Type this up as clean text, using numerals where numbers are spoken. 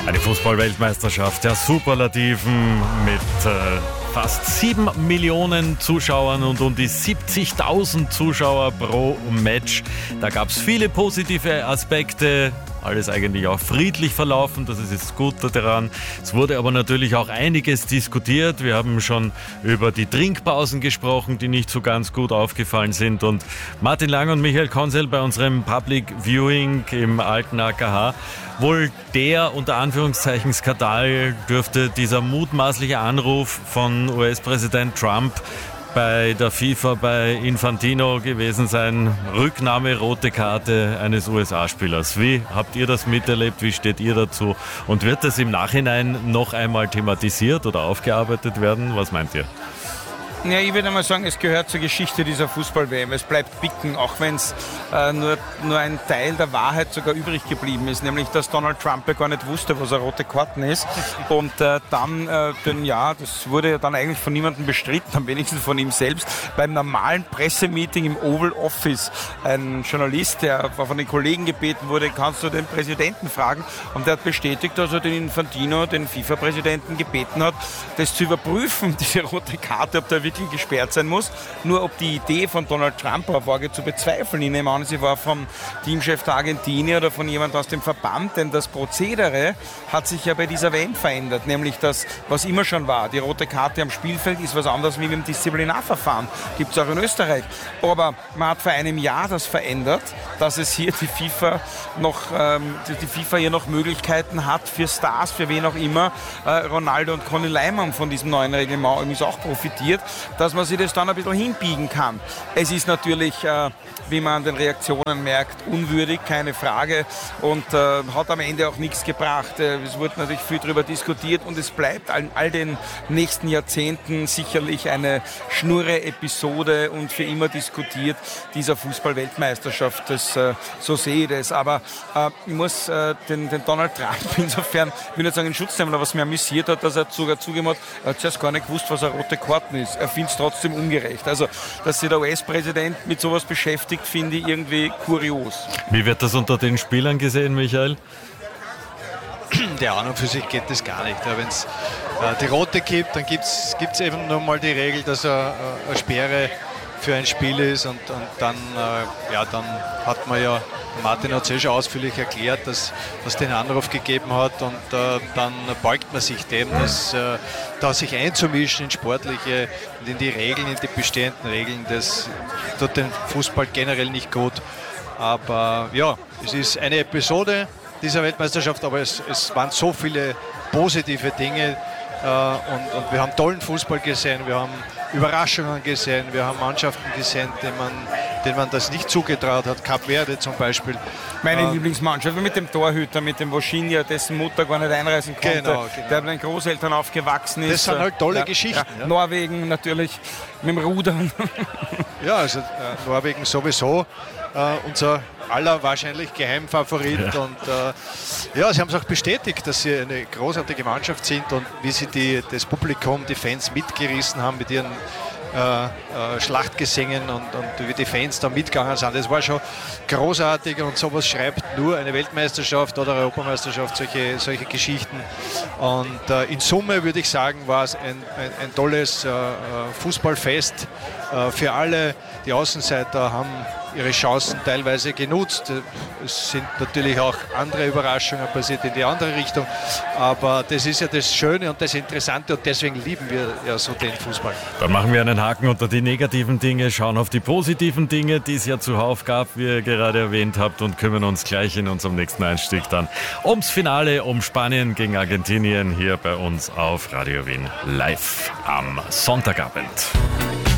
Eine Fußball-Weltmeisterschaft der Superlativen mit fast 7 Millionen Zuschauern und um die 70.000 Zuschauer pro Match. Da gab es viele positive Aspekte. Alles eigentlich auch friedlich verlaufen, das ist jetzt gut daran. Es wurde aber natürlich auch einiges diskutiert. Wir haben schon über die Trinkpausen gesprochen, die nicht so ganz gut aufgefallen sind. Und Martin Lang und Michael Konsel bei unserem Public Viewing im alten AKH. Wohl der, unter Anführungszeichen, Skandal dürfte dieser mutmaßliche Anruf von US-Präsident Trump bei der FIFA, bei Infantino gewesen sein. Rücknahme, rote Karte eines USA-Spielers. Wie habt ihr das miterlebt? Wie steht ihr dazu? Und wird das im Nachhinein noch einmal thematisiert oder aufgearbeitet werden? Was meint ihr? Ja, ich würde mal sagen, es gehört zur Geschichte dieser Fußball-WM. Es bleibt bicken, auch wenn es nur ein Teil der Wahrheit sogar übrig geblieben ist, nämlich dass Donald Trump ja gar nicht wusste, was eine rote Karten ist. Und dann, das wurde ja dann eigentlich von niemandem bestritten, am wenigsten von ihm selbst. Beim normalen Pressemeeting im Oval Office, ein Journalist, der von den Kollegen gebeten wurde, kannst du den Präsidenten fragen? Und der hat bestätigt, dass er den Infantino, den FIFA-Präsidenten, gebeten hat, das zu überprüfen, diese rote Karte, ob der wirklich gesperrt sein muss. Nur ob die Idee von Donald Trump war zu bezweifeln. Ich nehme an, sie war vom Teamchef der Argentinier oder von jemand aus dem Verband, denn das Prozedere hat sich ja bei dieser WM verändert, nämlich das, was immer schon war. Die rote Karte am Spielfeld ist was anderes wie mit dem Disziplinarverfahren. Gibt es auch in Österreich. Aber man hat vor einem Jahr das verändert, dass es hier die FIFA hier noch Möglichkeiten hat für Stars, für wen auch immer. Ronaldo und Conny Leimann von diesem neuen Reglement übrigens auch profitiert, dass man sich das dann ein bisschen hinbiegen kann. Es ist natürlich, wie man an den Reaktionen merkt, unwürdig, keine Frage, und hat am Ende auch nichts gebracht. Es wurde natürlich viel darüber diskutiert und es bleibt all den nächsten Jahrzehnten sicherlich eine Schnurre-Episode und für immer diskutiert dieser Fußball-Weltmeisterschaft. So sehe ich das. Aber ich muss den Donald Trump insofern, ich will nicht sagen in Schutz nehmen, aber was mir amüsiert hat, dass er sogar zugegeben hat, er hat zuerst gar nicht gewusst, was eine rote Karten ist. Er findet es trotzdem ungerecht. Also, dass sich der US-Präsident mit sowas beschäftigt, finde ich irgendwie kurios. Wie wird das unter den Spielern gesehen, Michael? Der an und für sich geht das gar nicht. Wenn es die rote gibt, dann gibt es eben nur mal die Regel, dass eine Sperre für ein Spiel ist und dann hat man ja, Martin hat es schon ausführlich erklärt, dass es den Anruf gegeben hat, und dann beugt man sich dem, da sich einzumischen in sportliche und in die Regeln, in die bestehenden Regeln, das tut den Fußball generell nicht gut. Aber ja, es ist eine Episode dieser Weltmeisterschaft, aber es waren so viele positive Dinge, und wir haben tollen Fußball gesehen, wir haben Überraschungen gesehen, wir haben Mannschaften gesehen, denen man das nicht zugetraut hat. Kap Verde zum Beispiel. Meine Lieblingsmannschaft mit dem Torhüter, mit dem Woschinja, dessen Mutter gar nicht einreisen konnte, genau. der bei den Großeltern aufgewachsen ist. Das sind halt tolle Geschichten. Ja. Norwegen natürlich mit dem Rudern. Ja, also Norwegen sowieso unser aller wahrscheinlich Geheimfavorit. Ja. Und sie haben es auch bestätigt, dass sie eine großartige Mannschaft sind und wie sie das Publikum, die Fans mitgerissen haben mit ihren Schlachtgesängen und wie die Fans da mitgegangen sind. Das war schon großartig, und sowas schreibt nur eine Weltmeisterschaft oder Europameisterschaft, solche Geschichten. Und in Summe würde ich sagen, war es ein tolles Fußballfest für alle. Die Außenseiter haben ihre Chancen teilweise genutzt. Es sind natürlich auch andere Überraschungen passiert in die andere Richtung. Aber das ist ja das Schöne und das Interessante, und deswegen lieben wir ja so den Fußball. Dann machen wir einen Haken unter die negativen Dinge, schauen auf die positiven Dinge, die es ja zuhauf gab, wie ihr gerade erwähnt habt, und kümmern uns gleich in unserem nächsten Einstieg dann ums Finale, um Spanien gegen Argentinien hier bei uns auf Radio Wien live am Sonntagabend.